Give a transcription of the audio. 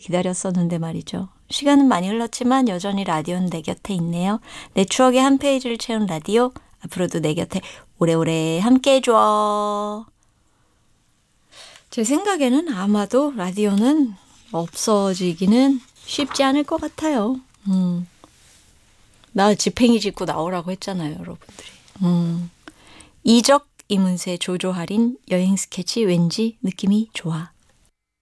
기다렸었는데 말이죠. 시간은 많이 흘렀지만 여전히 라디오는 내 곁에 있네요. 내 추억의 한 페이지를 채운 라디오, 앞으로도 내 곁에 오래오래 함께 해줘. 제 생각에는 아마도 라디오는 없어지기는 쉽지 않을 것 같아요. 나 지팽이 짚고 나오라고 했잖아요, 여러분들이. 이적 이문세 조조할인 여행 스케치 왠지 느낌이 좋아.